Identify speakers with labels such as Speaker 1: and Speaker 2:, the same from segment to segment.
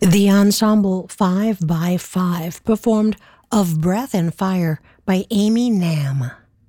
Speaker 1: The ensemble 5 by 5 performed Of Breath and Fire by Amy Nam.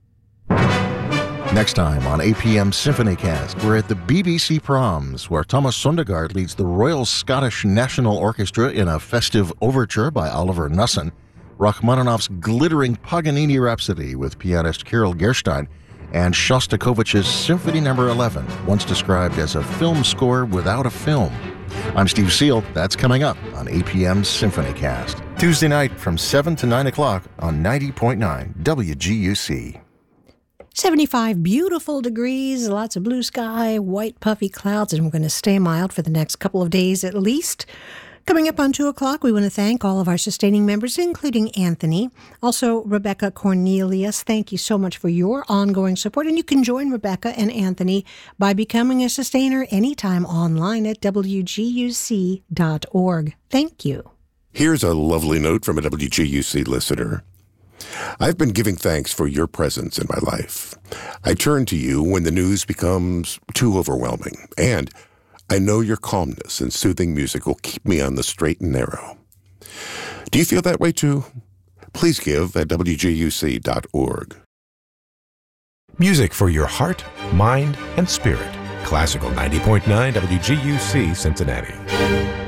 Speaker 2: Next time on APM Symphonycast, we're at the BBC Proms, where Thomas Sondergaard leads the Royal Scottish National Orchestra in a festive overture by Oliver Nussin, Rachmaninoff's glittering Paganini Rhapsody with pianist Kirill Gerstein, and Shostakovich's Symphony No. 11, once described as a film score without a film. I'm Steve Seal. That's coming up on APM Symphonycast. Tuesday night from 7 to 9 o'clock on 90.9 WGUC.
Speaker 1: 75 beautiful degrees, lots of blue sky, white puffy clouds, and we're going to stay mild for the next couple of days at least. Coming up on 2 o'clock, we want to thank all of our sustaining members, including Anthony. Also, Rebecca Cornelius, thank you so much for your ongoing support. And you can join Rebecca and Anthony by becoming a sustainer anytime online at WGUC.org. Thank you.
Speaker 3: Here's a lovely note from a WGUC listener. I've been giving thanks for your presence in my life. I turn to you when the news becomes too overwhelming, and I know your calmness and soothing music will keep me on the straight and narrow. Do you feel that way too? Please give at WGUC.org.
Speaker 4: Music for your heart, mind, and spirit. Classical 90.9 WGUC Cincinnati.